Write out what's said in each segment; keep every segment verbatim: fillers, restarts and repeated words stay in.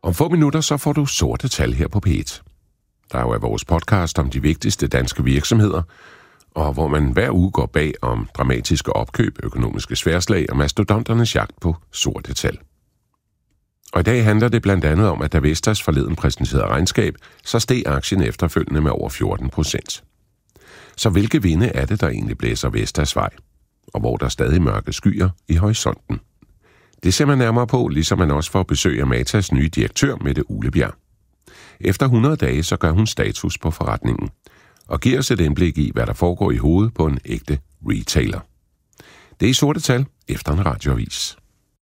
Om få minutter så får du sorte tal her på P et. Der er jo vores podcast om de vigtigste danske virksomheder, og hvor man hver uge går bag om dramatiske opkøb, økonomiske sværslag og mastodonternes jagt på sorte tal. Og i dag handler det blandt andet om, at da Vestas forleden præsenterede regnskab, så steg aktien efterfølgende med over fjorten procent. Så hvilke vinde er det, der egentlig blæser Vestas vej? Og hvor der er stadig mørke skyer i horisonten? Det ser man nærmere på, ligesom man også får besøg af Matas nye direktør, Mette Uglebjerg. Efter hundrede dage, så gør hun status på forretningen, og giver os et indblik i, hvad der foregår i hovedet på en ægte retailer. Det er i sorte tal efter en radioavis.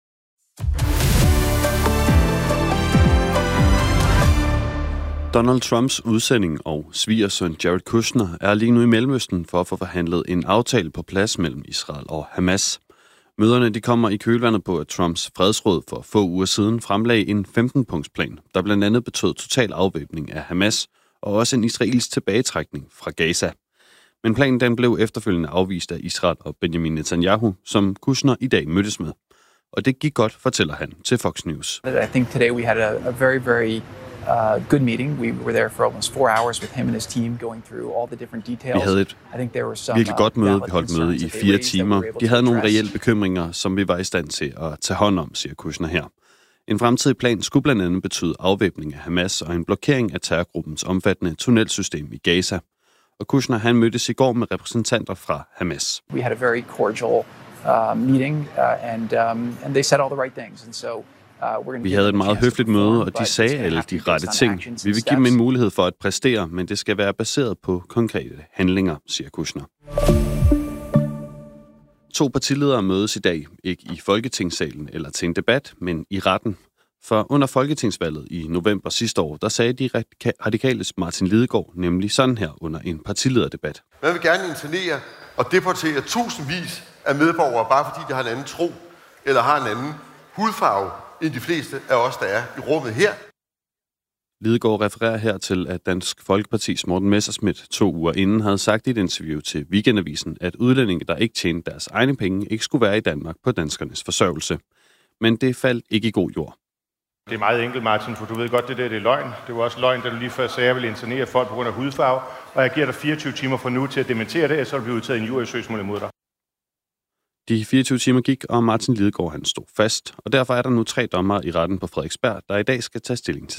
Donald Trumps udsending og svigersøn Jared Kushner er lige nu i Mellemøsten for at få forhandlet en aftale på plads mellem Israel og Hamas. Møderne de kommer i kølvandet på, at Trumps fredsråd for få uger siden fremlagde en femten-punktsplan, der blandt andet betød total afvæbning af Hamas og også en israelsk tilbagetrækning fra Gaza. Men planen den blev efterfølgende afvist af Israel og Benjamin Netanyahu, som Kushner i dag mødtes med. Og det gik godt, fortæller han til Fox News. I think today we had a, a very, very uh, good meeting. We were there for almost four hours with him and his team going through all the different details. Vi havde et virkelig godt møde. Vi holdt møde i fire timer. De havde nogle reelle bekymringer, som vi var i stand til at tage hånd om, siger Kushner her. En fremtidig plan skulle blandt andet betyde afvæbning af Hamas og en blokering af terrorgruppens omfattende tunnelsystem i Gaza. Og Kushner han mødtes i går med repræsentanter fra Hamas. We had a very cordial uh, meeting uh, and um, and they said all the right things, and so uh, vi havde et meget høfligt møde, og de sagde alle de rette ting. Vi vil give dem en mulighed for at præstere, men det skal være baseret på konkrete handlinger, siger Kushner. To partiledere mødes i dag, ikke i Folketingssalen eller til en debat, men i retten. For under folketingsvalget i november sidste år, der sagde de radikales Martin Lidegaard nemlig sådan her under en partilederdebat. Man vil gerne internere og deportere tusindvis af medborgere, bare fordi de har en anden tro eller har en anden hudfarve end de fleste af os, der er i rummet her. Lidegaard refererer her til, at Dansk Folkepartis Morten Messerschmidt to uger inden havde sagt i et interview til Weekendavisen, at udlændinge, der ikke tjente deres egne penge, ikke skulle være i Danmark på danskernes forsørgelse. Men det faldt ikke i god jord. Det er meget enkelt, Martin, for du ved godt, det der det er løgn. Det var også løgn, da du lige før sagde, at jeg ville internere folk på grund af hudfarve, og jeg giver dig fireogtyve timer fra nu til at dementere det, og så vil blive udtaget en jurysøgsmål imod dig. De fireogtyve timer gik, og Martin Lidegaard han stod fast, og derfor er der nu tre dommere i retten på Frederiksberg, der i dag skal tage stilling til